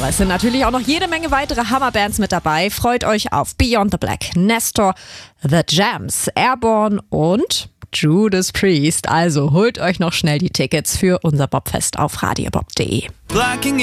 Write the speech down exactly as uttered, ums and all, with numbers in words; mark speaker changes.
Speaker 1: Aber es sind natürlich auch noch jede Menge weitere Hammerbands mit dabei. Freut euch auf Beyond the Black, Nestor, The Jams, Airborne und Judas Priest. Also holt euch noch schnell die Tickets für unser Bobfest auf radio bob punkt de.